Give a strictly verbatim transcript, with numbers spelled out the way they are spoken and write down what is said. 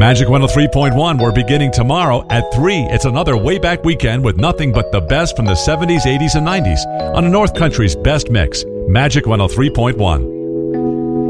Magic one oh three point one, we're beginning tomorrow at three. It's another way back weekend with nothing but the best from the seventies, eighties, and nineties on the North Country's best mix. Magic one oh three point one.